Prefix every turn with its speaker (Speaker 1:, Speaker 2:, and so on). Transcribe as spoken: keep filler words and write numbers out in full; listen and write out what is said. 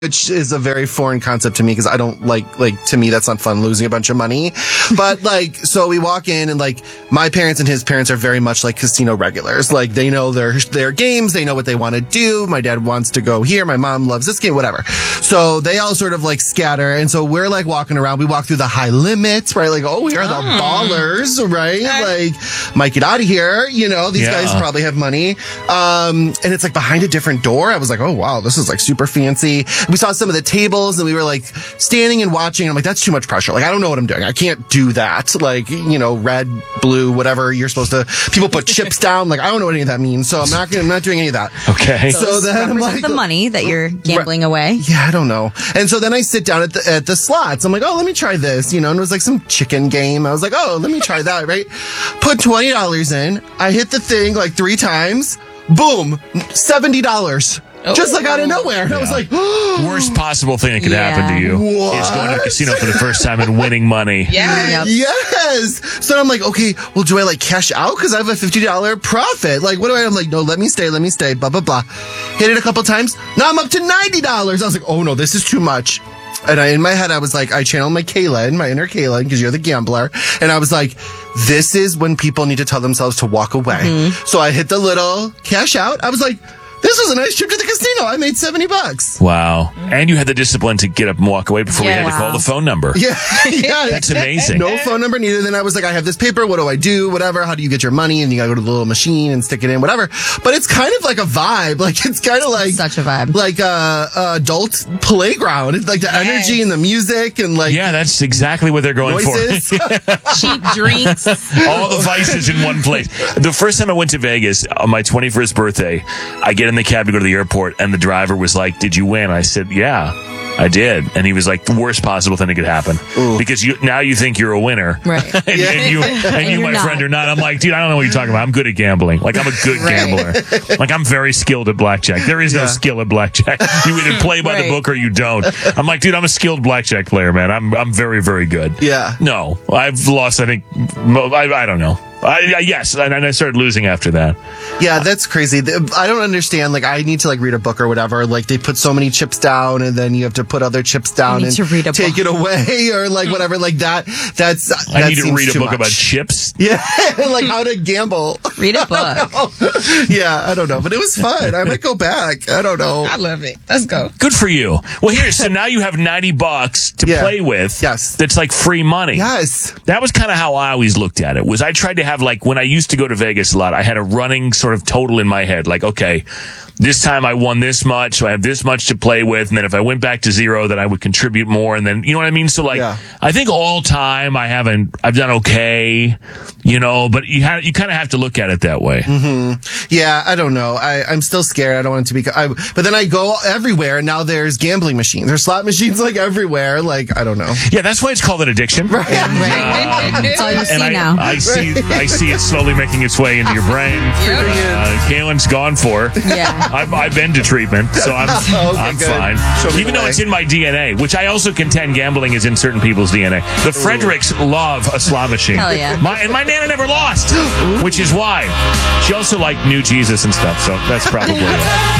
Speaker 1: which is a very foreign concept to me because I don't like, like, to me, that's not fun, losing a bunch of money. But, like, so we walk in and, like, my parents and his parents are very much like casino regulars. Like, they know their, their games, they know what they want to do. My dad wants to go here, my mom loves this game, whatever. So they all sort of, like, scatter. And so we're, like, walking around. We walk through the high limits, right? Like, oh, we are the oh. ballers, right? Like, Mike, get out of here. You know, these yeah. guys probably have money. Um, and it's, like, behind a different door. I was like, oh, wow, this is, like, super fancy. We saw some of the tables and we were like standing and watching. I'm like, that's too much pressure. Like, I don't know what I'm doing. I can't do that. Like, you know, red, blue, whatever you're supposed to, people put chips down. Like, I don't know what any of that means. So I'm not gonna, I'm not doing any of that.
Speaker 2: Okay.
Speaker 3: So,
Speaker 1: so then I'm like,
Speaker 3: the money that you're gambling away.
Speaker 1: Yeah, I don't know. And so then I sit down at the, at the slots. I'm like, oh, let me try this, you know, and it was like some chicken game. I was like, oh, let me try that, right? Put twenty dollars in. I hit the thing like three times. Boom. seventy dollars. Oh. Just like out of nowhere. And yeah. I was like,
Speaker 2: worst possible thing that could yeah. happen to you
Speaker 1: what?
Speaker 2: is going to a casino for the first time and winning money.
Speaker 3: Yeah. Yep.
Speaker 1: Yes. So I'm like, okay, well, do I like cash out? Because I have a fifty dollars profit. Like, what do I? I'm like, no, let me stay, let me stay, blah, blah, blah. Hit it a couple times. Now I'm up to ninety dollars. I was like, oh no, this is too much. And I, in my head, I was like, I channeled my Kaylin, my inner Kaylin, because you're the gambler. And I was like, this is when people need to tell themselves to walk away. Mm-hmm. So I hit the little cash out. I was like, this was a nice trip to the casino. I made seventy bucks.
Speaker 2: Wow. And you had the discipline to get up and walk away before yeah, we had wow. to call the phone number.
Speaker 1: Yeah. yeah.
Speaker 2: That's amazing.
Speaker 1: No phone number needed. Then I was like, I have this paper. What do I do? Whatever. How do you get your money? And you got to go to the little machine and stick it in, whatever. But it's kind of like a vibe. Like, it's kind of like.
Speaker 3: Such a vibe.
Speaker 1: Like a, a adult playground. It's like the yes. energy and the music and like.
Speaker 2: Yeah, that's exactly what they're going
Speaker 1: noises.
Speaker 2: for.
Speaker 3: Cheap drinks.
Speaker 2: All the vices in one place. The first time I went to Vegas on my twenty-first birthday, I get in the cab to go to the airport. And the driver was like, did you win? I said, yeah, I did. And he was like, the worst possible thing that could happen. Ooh. Because you now you think you're a winner.
Speaker 3: Right.
Speaker 2: and,
Speaker 1: yeah.
Speaker 2: and you, and
Speaker 3: and
Speaker 2: you my
Speaker 3: not.
Speaker 2: friend, are not. I'm like, dude, I don't know what you're talking about. I'm good at gambling. Like, I'm a good
Speaker 3: right.
Speaker 2: gambler. Like, I'm very skilled at blackjack. There is yeah. no skill at blackjack. You either play by right. the book or you don't. I'm like, dude, I'm a skilled blackjack player, man. I'm I'm very, very good.
Speaker 1: Yeah.
Speaker 2: No, I've lost, I think, I, I don't know. I, I, yes, and I started losing after that.
Speaker 1: Yeah, that's crazy. I don't understand. Like, I need to like read a book or whatever. Like, they put so many chips down, and then you have to put other chips down and
Speaker 3: to read a
Speaker 1: take
Speaker 3: book.
Speaker 1: it away, or like whatever. Like that. That's.
Speaker 2: I
Speaker 1: that
Speaker 2: need to read a book
Speaker 1: much.
Speaker 2: about chips.
Speaker 1: Yeah, like how to gamble.
Speaker 3: Read a book.
Speaker 1: Yeah, I don't know, but it was fun. I might go back. I don't know.
Speaker 3: I love it. Let's go.
Speaker 2: Good for you. Well, here, so now you have ninety bucks to
Speaker 1: yeah.
Speaker 2: play with.
Speaker 1: Yes,
Speaker 2: that's like free money.
Speaker 1: Yes,
Speaker 2: that was kind of how I always looked at it. Was I tried to have like when I used to go to Vegas a lot, I had a running sort of total in my head. Like, okay, this time I won this much, so I have this much to play with. And then if I went back to zero, then I would contribute more. And then, you know what I mean? So like, yeah. I think all time I haven't, I've done okay, you know, but you have, you kind of have to look at it that way.
Speaker 1: Mm-hmm. Yeah. I don't know. I, I'm still scared. I don't want it to be, I, but then I go everywhere and now there's gambling machines. There's slot machines like everywhere. Like, I don't know.
Speaker 2: Yeah. That's why it's called an addiction.
Speaker 1: Right.
Speaker 2: And,
Speaker 3: right.
Speaker 2: um,
Speaker 3: That's all you see
Speaker 2: and I,
Speaker 3: now.
Speaker 2: I see, I see it slowly making its way into your brain. Uh, Kaylin's gone for.
Speaker 3: Yeah.
Speaker 2: I've, I've been to treatment, so I'm
Speaker 1: okay,
Speaker 2: I'm
Speaker 1: good.
Speaker 2: fine. Even though it's in my D N A, which I also contend gambling is in certain people's D N A. The Fredericks love a slot machine.
Speaker 3: Hell yeah.
Speaker 2: My, and my Nana never lost, which is why. She also liked New Jesus and stuff, so that's probably why.